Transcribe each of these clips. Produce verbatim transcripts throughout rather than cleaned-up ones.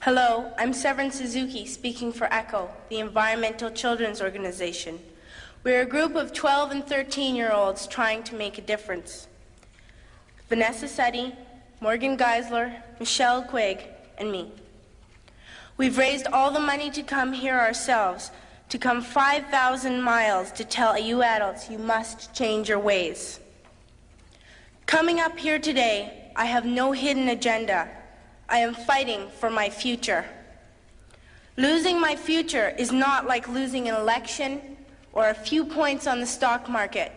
Hello, I'm Severin Suzuki, speaking for ECHO, the Environmental Children's Organization. We're a group of twelve and thirteen-year-olds trying to make a difference. Vanessa Setti, Morgan Geisler, Michelle Quigg, and me. We've raised all the money to come here ourselves, to come five thousand miles to tell you adults you must change your ways. Coming up here today, I have no hidden agenda. I am fighting for my future. Losing my future is not like losing an election or a few points on the stock market.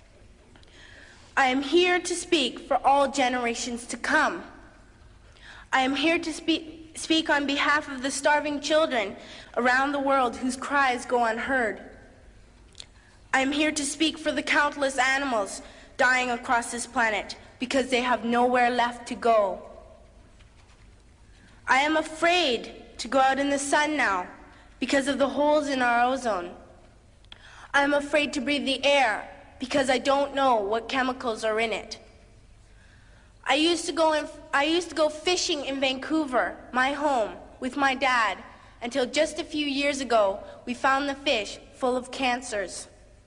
I am here to speak for all generations to come. I am here to speak, speak on behalf of the starving children around the world whose cries go unheard. I am here to speak for the countless animals dying across this planet because they have nowhere left to go. I am afraid to go out in the sun now because of the holes in our ozone. I am afraid to breathe the air because I don't know what chemicals are in it. I used to go in, I used to go fishing in Vancouver, my home, with my dad, until just a few years ago we found the fish full of cancers.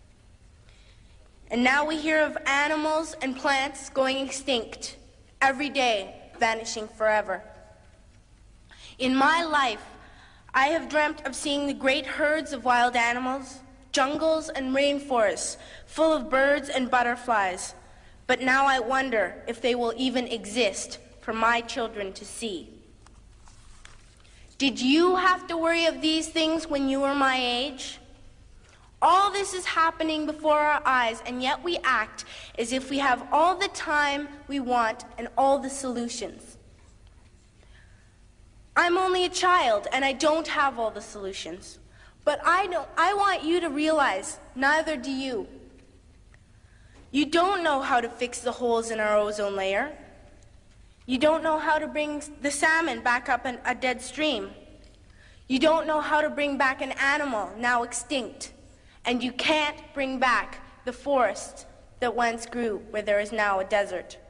And now we hear of animals and plants going extinct, every day vanishing forever. In my life, I have dreamt of seeing the great herds of wild animals, jungles and rainforests full of birds and butterflies, but now I wonder if they will even exist for my children to see. Did you have to worry of these things when you were my age? All this is happening before our eyes, and yet we act as if we have all the time we want and all the solutions. I'm only a child, and I don't have all the solutions. But I don't, I want you to realize, neither do you. You don't know how to fix the holes in our ozone layer. You don't know how to bring the salmon back up in a dead stream. You don't know how to bring back an animal now extinct. And you can't bring back the forest that once grew where there is now a desert.